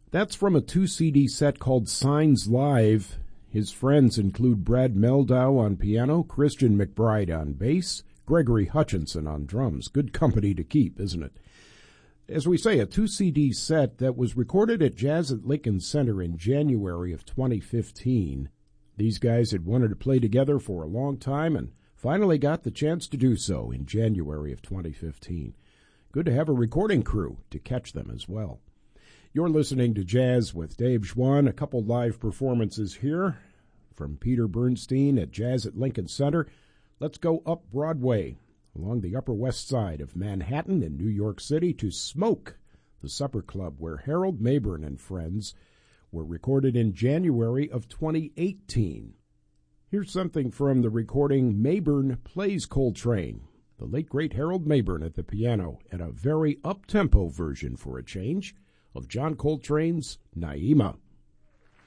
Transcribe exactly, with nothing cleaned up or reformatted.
That's from a two-C D set called Signs Live. His friends include Brad Meldau on piano, Christian McBride on bass, Gregory Hutchinson on drums. Good company to keep, isn't it? As we say, a two-C D set that was recorded at Jazz at Lincoln Center in January of twenty fifteen. These guys had wanted to play together for a long time and finally got the chance to do so in January of twenty fifteen. Good to have a recording crew to catch them as well. You're listening to Jazz with Dave Schwann. A couple live performances here from Peter Bernstein at Jazz at Lincoln Center. Let's go up Broadway along the Upper West Side of Manhattan in New York City to Smoke, the supper club where Harold Mabern and Friends were recorded in January of twenty eighteen. Here's something from the recording Mabern Plays Coltrane. The late great Harold Mabern at the piano and a very up-tempo version for a change of John Coltrane's Naima.